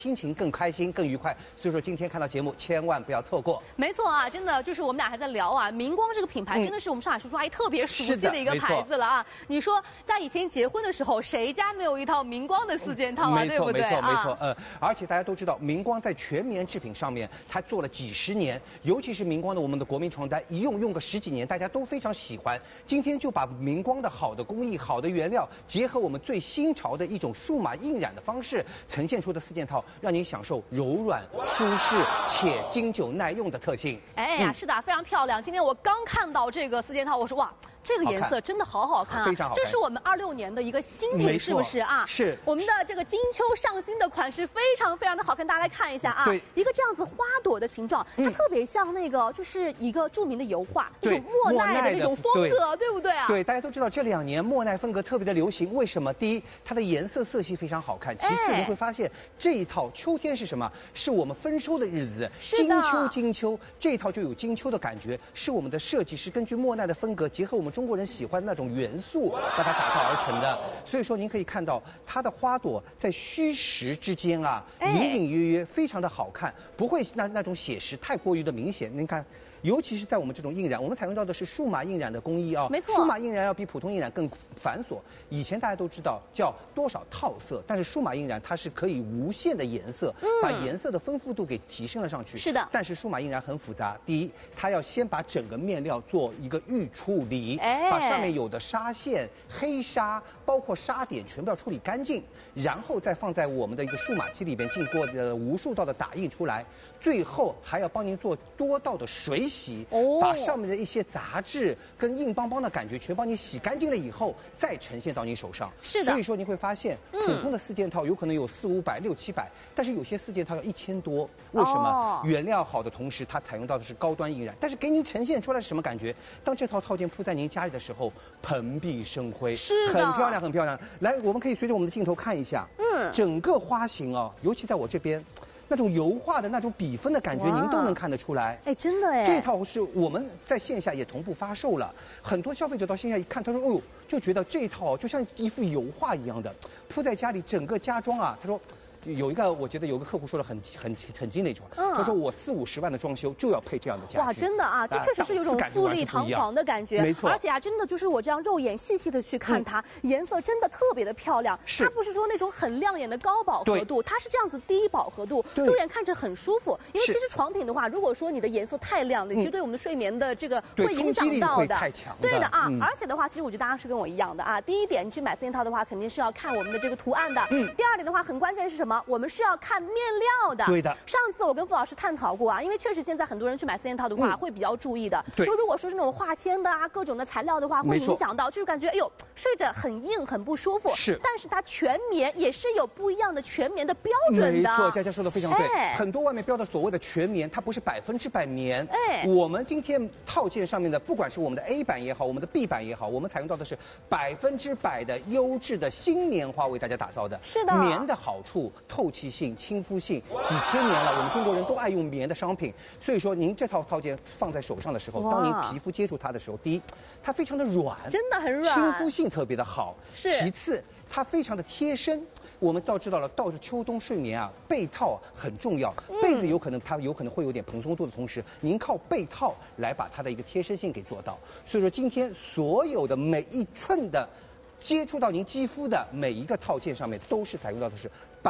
心情更开心、更愉快，所以说今天看到节目千万不要错过。 没错啊，真的就是我们俩还在聊啊，明光这个品牌真的是我们上海叔叔阿姨特别熟悉的一个牌子了啊。你说在以前结婚的时候，谁家没有一套明光的4件套啊？对不对？ 没错。而且大家都知道，明光在全棉制品上面，它做了几十年，尤其是明光的我们的国民床单，一用个10几年，大家都非常喜欢。今天就把明光的好的工艺、好的原料，结合我们最新潮的一种数码印染的方式，呈现出的4件套，让您享受柔软、舒适且经久耐用的特性。 哎呀，是的，非常漂亮。今天我刚看到这个4件套，我说哇，这个颜色真的好好看啊！ 非常好看。 这是我们26年的一个新品，是不是啊？ 是。 我们的这个金秋上新的款式非常的好看，大家来看一下啊。 对。 一个这样子花朵的形状，它特别像那个就是一个著名的油画，那种莫奈的那种风格，对不对啊？ 对，大家都知道这2年莫奈风格特别的流行，为什么？第一，它的颜色色系非常好看；其次，你会发现这一套秋天是什么？是我们丰收的日子，金秋，这一套就有金秋的感觉，是我们的设计师根据莫奈的风格，结合我们中国人喜欢的那种元素，把它打造而成的。所以说，您可以看到它的花朵在虚实之间啊，隐隐约约，非常的好看，不会那种写实太过于的明显。您看。尤其是在我们这种印染，我们采用到的是数码印染的工艺啊。 没错， 数码印染要比普通印染更繁琐。以前大家都知道叫多少套色，但是数码印染它是可以无限的颜色，把颜色的丰富度给提升了上去。 是的。 但是数码印染很复杂，第一，它要先把整个面料做一个预处理，把上面有的纱线、黑纱，包括纱点全部要处理干净，然后再放在我们的一个数码机里边经过无数道的打印出来，最后还要帮您做多道的水洗，把上面的一些杂质跟硬邦邦的感觉全帮你洗干净了以后，再呈现到你手上。 是的， 所以说你会发现，普通的4件套有可能有400、500、600、700，但是有些4件套要1000多。为什么？原料好的同时，它采用到的是高端印染，但是给您呈现出来是什么感觉？当这套套件铺在您家里的时候，蓬荜生辉， 是的， 很漂亮，很漂亮。来，我们可以随着我们的镜头看一下，整个花型哦，尤其在我这边。那种油画的那种笔锋的感觉，您都能看得出来。 哎，真的哎， 这套是我们在线下也同步发售了，很多消费者到线下一看，他说：“哦呦，就觉得这套就像一幅油画一样的，铺在家里整个家装啊。”他说。我觉得有个客户说的很经的一句话，他说我40、50万的装修就要配这样的家具。 哇，真的啊，这确实是有种富丽堂皇的感觉， 没错。 而且啊，真的就是我这样肉眼细细的去看它，颜色真的特别的漂亮。它不是说那种很亮眼的高饱和度，它是这样子低饱和度，肉眼看着很舒服。因为其实床品的话，如果说你的颜色太亮了，其实对我们的睡眠的这个会影响到的。对的啊，而且的话，其实我觉得大家是跟我一样的啊。第一点，你去买4件套的话，肯定是要看我们的这个图案的。第二点的话，很关键是什么？我们是要看面料的。 对的。 上次我跟傅老师探讨过啊，因为确实现在很多人去买4件套的话，会比较注意的。 对。 如果说是那种化纤的啊，各种的材料的话，会影响到，就是感觉哎呦睡着很硬，很不舒服。 是。 但是它全棉也是有不一样的全棉的标准的。 没错，佳佳说的非常对。很多外面标的所谓的全棉，它不是100%棉。我们今天套件上面的，不管是我们的 A 版也好，我们的 B 版也好，我们采用到的是100%的优质的新棉花为大家打造的。 是的。 棉的好处。透气性、亲肤性，几千年了，我们中国人都爱用棉的商品。所以说，您这套套件放在手上的时候，当您皮肤接触它的时候，第一，它非常的软， 真的很软， 亲肤性特别的好。 是。 其次，它非常的贴身。我们知道了，到秋冬睡眠啊，被套很重要。被子它有可能会有点蓬松度的同时，您靠被套来把它的一个贴身性给做到。所以说，今天所有的每一寸的。接触到您肌肤的每一个套件上面，都是采用到的是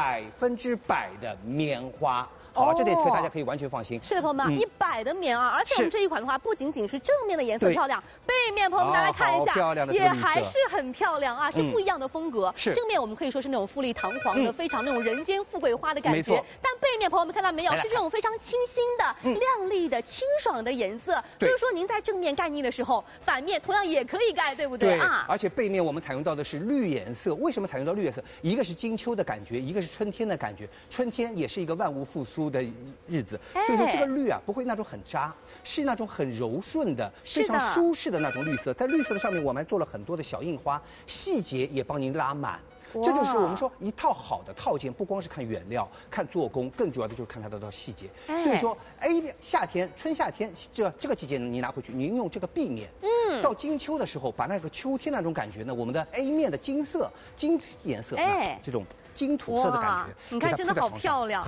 100%的棉花。好，这点大家可以完全放心。 是的，朋友们，100的棉啊！而且我们这一款的话，不仅仅是正面的颜色漂亮，背面朋友们大家来看一下，也还是很漂亮啊，是不一样的风格。 是正面我们可以说是那种富丽堂皇的，非常那种人间富贵花的感觉。但背面朋友们看到没有，是这种非常清新的、亮丽的、清爽的颜色。就是说您在正面盖腻的时候，反面同样也可以盖，对不对啊？ 而且背面我们采用到的是绿颜色。为什么采用到绿颜色？一个是金秋的感觉，一个是春天的感觉。春天也是一个万物复苏的日子，所以说这个绿啊不会那种很渣，是那种很柔顺的、非常舒适的那种绿色。在绿色的上面，我们还做了很多的小印花，细节也帮您拉满。这就是我们说一套好的套件，不光是看原料、看做工，更主要的就是看它的细节。所以说 ，A 夏天、春夏天这个季节你拿回去，您用这个 B 面，到金秋的时候，把那个秋天那种感觉呢，我们的 A 面的金颜色，这种金土色的感觉， 你看真的好漂亮。